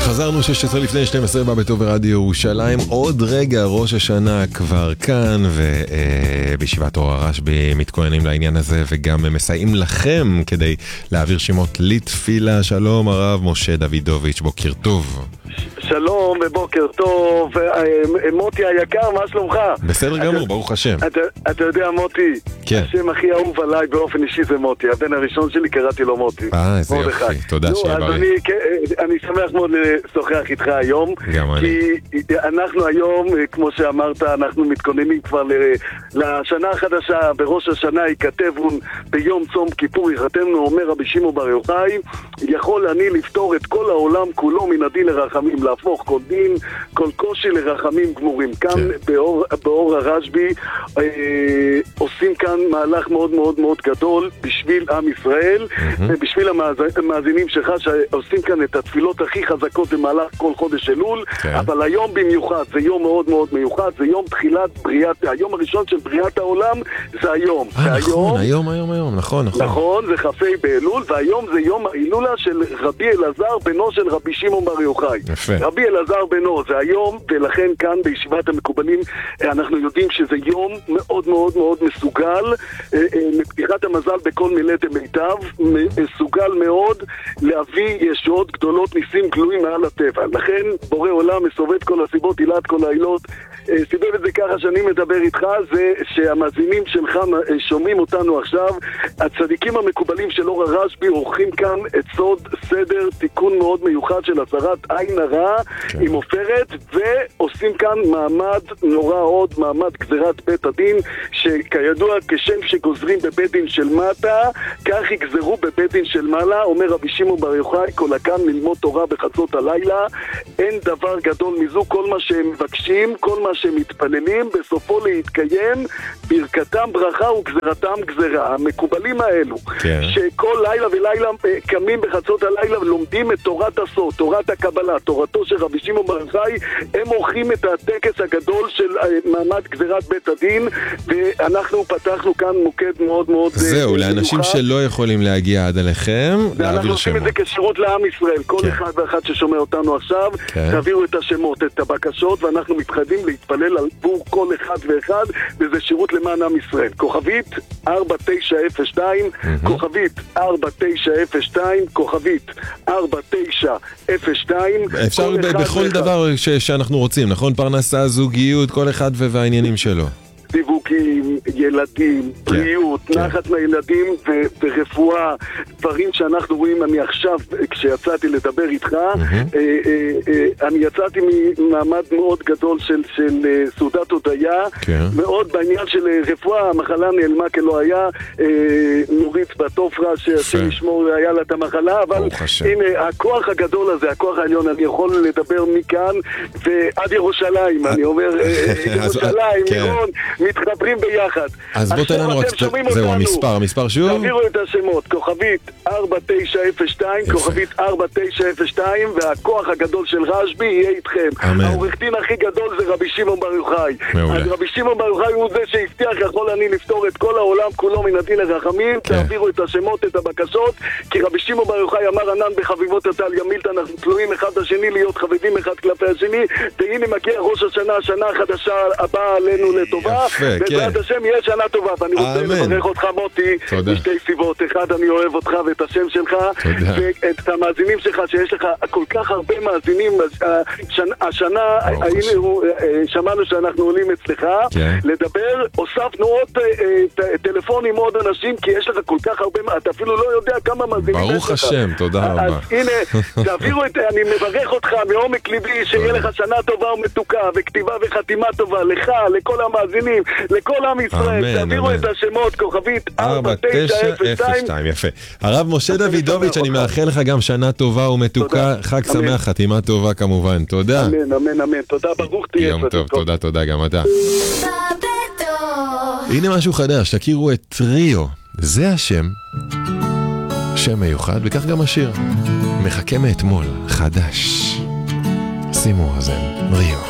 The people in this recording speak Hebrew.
חזרנו 16 לפני 12 בטוב ברדיו ירושלים. עוד רגע ראש השנה כבר כאן, ובישיבת אור הרשב"י מתכוננים לעניין הזה וגם מסייעים לכם כדי להעביר שמות לתפילה. שלום הרב משה דוידוביץ', בוקר טוב. שלום ובוקר טוב. מוטי היקר, מה שלומך? בסדר גמור, ברוך השם. אתה יודע מוטי, כן. השם הכי אהוב עליי באופן אישי זה מוטי, הבן הראשון שלי קראתי לו מוטי. איזה יופי, תודה שיהיה בריא. אני שמח מאוד לשוחח איתך היום, כי אנחנו היום, כמו שאמרת, אנחנו מתכוננים כבר לשנה החדשה. בראש השנה ייכתבון ביום צום כיפור יחתמנו, אומר רבי שמעון בר יוחאי, יכול אני לפתור את כל העולם כולו מן הדין לרחמים, להפוך כל דין, כל קושי לרחמים גמורים. כאן באור הרשב"י עושים כאן מהלך מאוד מאוד מאוד גדול בשביל עם ישראל ובשביל המאזינים שלך שעושים כאן את התפילות הכי חזקות במהלך כל חודש אלול. אבל היום במיוחד זה יום מאוד מאוד מיוחד, זה יום תחילת בריאת, היום הראשון של בריאת העולם זה היום. נכון, היום, נכון. נכון, זה כ"ה באלול, והיום זה יום ההילולה של רבי אלעזר בנו של רבי שמעון בר יוחאי. רבי אלעזר בנו זה היום, ולכן כאן בישיבת המקובלים אנחנו יודעים שזה יום מאוד מאוד מאוד מסוגל לפתיחת המזל בכל מילת מיטב, מסוגל מאוד להביא ישועות גדולות, ניסים גלויים מעל הטבע. לכן בורא עולם מסובב כל הסיבות, עילת כל העילות. סיבב את זה ככה שאני מדבר איתך, זה שהמאזינים שלך שומעים אותנו עכשיו. הצדיקים המקובלים של אור הרשב"י עורכים כאן את סוד סדר תיקון מאוד מיוחד של הסרת עין הרע עם עופרת, ועושים כאן מעמד נורא עוד, מעמד גזירת בית הדין, שכידוע כשם שגוזרים בבית דין של מטה, כך יגזרו בבית דין של מעלה. אומר רבי שמעון בר יוחאי, כל הקם ללמוד תורה בחצות הלילה, אין דבר גדול מזו. כל מה שהם מבקשים, כל מה שהם מתפללים, בסופו להתקיים, ברכתם ברכה וגזרתם גזרה. המקובלים האלו, שכל לילה ולילה קמים בחצות הלילה ולומדים את תורת הסוד, תורת הקבלה, תורתו של רבי שמעון בר יוחאי, הם עורכים את הטקס הגדול של מעמד גזירת בית הדין, ואנחנו פתחנו כאן מוקד מאוד מאוד זהו, לאנשים שלא יכולים להגיע עד אליכם, ואנחנו עושים את זה כשירות לעם ישראל. כל אחד ואחד ששומע אותנו עכשיו, תעבירו את השמות, את הבקשות, ואנחנו מתחייבים להתפלל עבור כל אחד ואחד, וזה שירות למען עם ישראל. כוכבית 4902, כוכבית 4902, כוכבית 4902. אפשר בכל דבר שאנחנו רוצים, נכון? פרנסה, זוגיות, כל אחד והעניינים שלו. דיווגים, ילדים, בריאות, נחת מהילדים ורפואה, דברים שאנחנו רואים. אני עכשיו, כשיצאתי לדבר איתך, אני יצאתי ממעמד מאוד גדול של סעודת הודיה, מאוד בעניין של רפואה. המחלה נעלמה כלא היה, נורית בתופרה שהשם ישמור היה לה את המחלה, אבל הנה הכוח הגדול הזה, הכוח העליון, אני יכול לדבר מכאן ועד ירושלים. אני אומר ירושלים, מירון, מתחברים ביחד. אז בוא תן לנו, זהו המספר שוב. תעבירו את השמות, כוכבית 4902, כוכבית 4902, והכוח הגדול של רשב"י יהיה איתכם. העורך דין הכי גדול זה רבי שמעון בר יוחאי. אז רבי שמעון בר יוחאי הוא זה שהבטיח יכול אני לפתור את כל העולם כולו מן הדין לרחמים. תעבירו את השמות, את הבקשות, כי רבי שמעון בר יוחאי אמר ענן בחביבות הטל ימילת, אנחנו תלויים אחד בשני להיות חביבים אחד כלפי השני. והנה מגיע ראש השנה, השנה החדשה הבאה עלינו לטובה, בעזרת השם יהיה שנה טובה. ואני רוצה לברך אותך מוטי משתי סיבות. אחד, אני אוהב אותך ואת השם שלך ואת המאזינים שלך, שיש לך כל כך הרבה מאזינים. השנה שמענו שאנחנו עולים אצלך לדבר, הוספנו עוד טלפונים, עוד אנשים, כי יש לך כל כך הרבה, אתה אפילו לא יודע כמה מאזינים. ברוך השם, תודה רבה. אז הנה, תעבירו את, אני מברך אותך מעומק ליבי, שיהיה לך שנה טובה ומתוקה וכתיבה וחתימה טובה לך, לכל המאזינים, לכל עם ישראל. תעבירו את השמות, כוכבית 4902. יפה. הרב משה דוידוביץ', אני מאחל לך גם שנה טובה ומתוקה, חג שמח, חתימה טובה כמובן. תודה. אמן, אמן, אמן. תודה, ברוך תהיה. יום טוב, תודה גם אתה. הנה משהו חדש, תכירו את טריו. זה השם, שם מיוחד, וכך גם השיר. מחכה מאתמול, חדש. שימו אוזן, טריו.